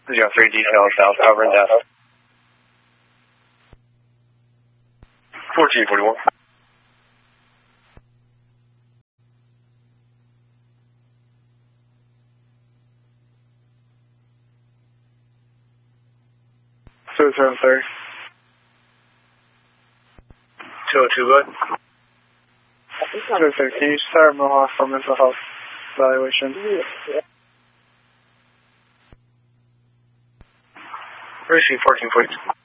3 details south, cover and death. 1441. So 730. 202, good. So, can you start Mohawk for mental health evaluation? Receive 1442.